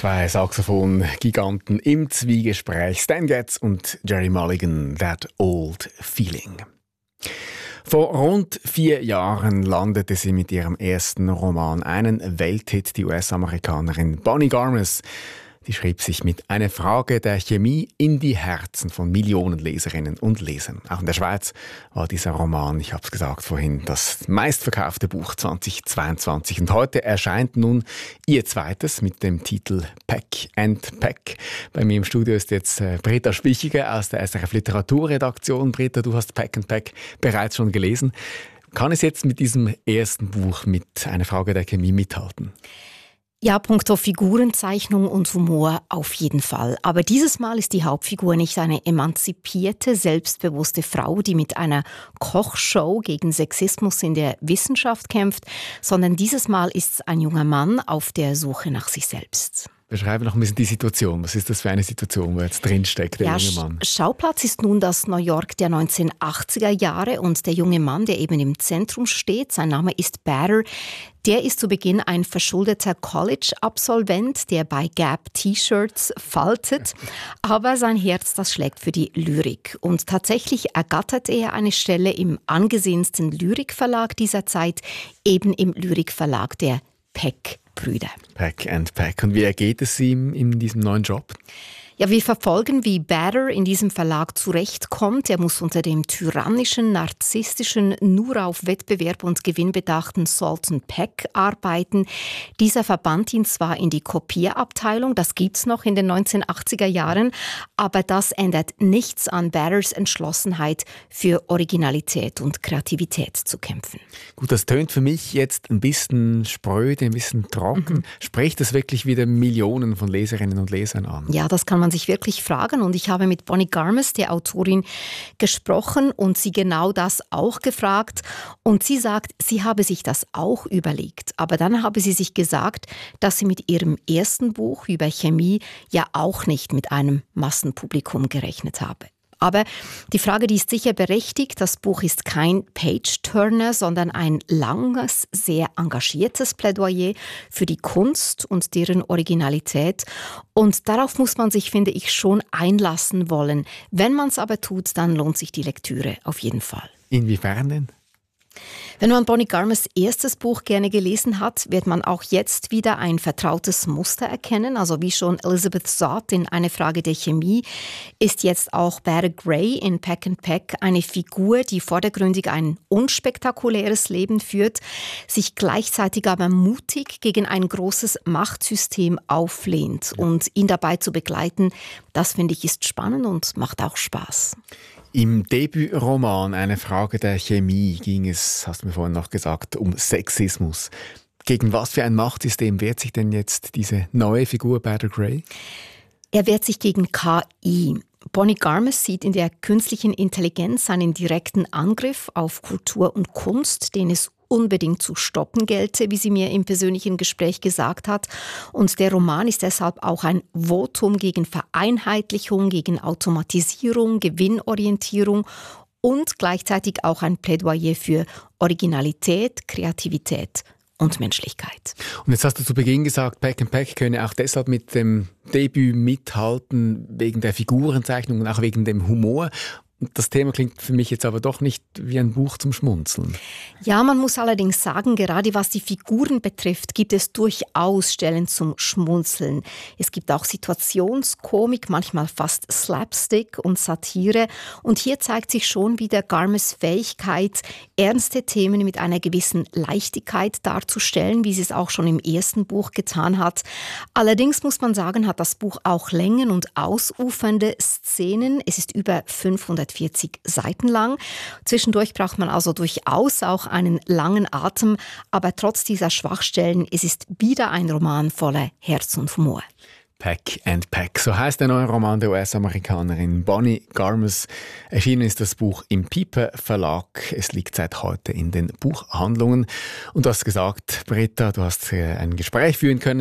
Zwei Saxophon-Giganten im Zwiegespräch. Stan Getz und Jerry Mulligan, That Old Feeling. Vor rund 4 Jahren landete sie mit ihrem ersten Roman, einen Welthit, die US-Amerikanerin Bonnie Garmus. Die schrieb sich mit «Eine Frage der Chemie» in die Herzen von Millionen Leserinnen und Lesern. Auch in der Schweiz war dieser Roman, ich habe es gesagt vorhin, das meistverkaufte Buch 2022. Und heute erscheint nun ihr zweites mit dem Titel «Pack and Pack». Bei mir im Studio ist jetzt Britta Spichiger aus der SRF Literaturredaktion. Britta, du hast «Pack and Pack» bereits schon gelesen. Kann es jetzt mit diesem ersten Buch mit «Eine Frage der Chemie» mithalten? Ja, punkto Figurenzeichnung und Humor auf jeden Fall. Aber dieses Mal ist die Hauptfigur nicht eine emanzipierte, selbstbewusste Frau, die mit einer Kochshow gegen Sexismus in der Wissenschaft kämpft, sondern dieses Mal ist es ein junger Mann auf der Suche nach sich selbst. Beschreibe noch ein bisschen die Situation. Was ist das für eine Situation, wo jetzt drinsteckt, der junge Mann? Schauplatz ist nun das New York der 1980er Jahre und der junge Mann, der eben im Zentrum steht, sein Name ist Bader, der ist zu Beginn ein verschuldeter College-Absolvent, der bei Gap T-Shirts faltet, aber sein Herz, das schlägt für die Lyrik. Und tatsächlich ergattert er eine Stelle im angesehensten Lyrikverlag dieser Zeit, eben im Lyrikverlag der Peck-Brüder. Pack and Pack. Und wie ergeht es ihm in diesem neuen Job? Ja, wir verfolgen, wie Bader in diesem Verlag zurechtkommt. Er muss unter dem tyrannischen, narzisstischen, nur auf Wettbewerb und Gewinn bedachten Sultan Peck arbeiten. Dieser verbannt ihn zwar in die Kopierabteilung, das gibt's noch in den 1980er Jahren, aber das ändert nichts an Baders Entschlossenheit, für Originalität und Kreativität zu kämpfen. Gut, das tönt für mich jetzt ein bisschen spröde, ein bisschen trocken. Spricht das wirklich wieder Millionen von Leserinnen und Lesern an? Ja, das kann man sich wirklich fragen. Und ich habe mit Bonnie Garmus, der Autorin, gesprochen und sie genau das auch gefragt. Und sie sagt, sie habe sich das auch überlegt. Aber dann habe sie sich gesagt, dass sie mit ihrem ersten Buch über Chemie ja auch nicht mit einem Massenpublikum gerechnet habe. Aber die Frage, die ist sicher berechtigt. Das Buch ist kein Page-Turner, sondern ein langes, sehr engagiertes Plädoyer für die Kunst und deren Originalität. Und darauf muss man sich, finde ich, schon einlassen wollen. Wenn man es aber tut, dann lohnt sich die Lektüre auf jeden Fall. Inwiefern denn? Wenn man Bonnie Garmus' erstes Buch gerne gelesen hat, wird man auch jetzt wieder ein vertrautes Muster erkennen. Also wie schon Elizabeth Zott in Eine Frage der Chemie, ist jetzt auch Bader Gray in Pack and Pack eine Figur, die vordergründig ein unspektakuläres Leben führt, sich gleichzeitig aber mutig gegen ein großes Machtsystem auflehnt. Und ihn dabei zu begleiten, das finde ich ist spannend und macht auch Spaß. Im Debütroman «Eine Frage der Chemie» ging es, hast du mir vorhin noch gesagt, um Sexismus. Gegen was für ein Machtsystem wehrt sich denn jetzt diese neue Figur Bader Gray? Er wehrt sich gegen KI. Bonnie Garmus sieht in der künstlichen Intelligenz einen direkten Angriff auf Kultur und Kunst, den es unbedingt zu stoppen gelte, wie sie mir im persönlichen Gespräch gesagt hat. Und der Roman ist deshalb auch ein Votum gegen Vereinheitlichung, gegen Automatisierung, Gewinnorientierung und gleichzeitig auch ein Plädoyer für Originalität, Kreativität und Menschlichkeit. Und jetzt hast du zu Beginn gesagt, Pack and Pack könne auch deshalb mit dem Debüt mithalten, wegen der Figurenzeichnung und auch wegen dem Humor. Das Thema klingt für mich jetzt aber doch nicht wie ein Buch zum Schmunzeln. Ja, man muss allerdings sagen, gerade was die Figuren betrifft, gibt es durchaus Stellen zum Schmunzeln. Es gibt auch Situationskomik, manchmal fast Slapstick und Satire. Und hier zeigt sich schon wieder Garmus' Fähigkeit, ernste Themen mit einer gewissen Leichtigkeit darzustellen, wie sie es auch schon im ersten Buch getan hat. Allerdings muss man sagen, hat das Buch auch Längen und ausufernde Szenen. Es ist über 540 Seiten lang. Zwischendurch braucht man also durchaus auch einen langen Atem, aber trotz dieser Schwachstellen, es ist wieder ein Roman voller Herz und Humor. Pack and Pack, so heißt der neue Roman der US-Amerikanerin Bonnie Garmus. Erschienen ist das Buch im Piper Verlag. Es liegt seit heute in den Buchhandlungen. Und du hast gesagt, Britta, du hast ein Gespräch führen können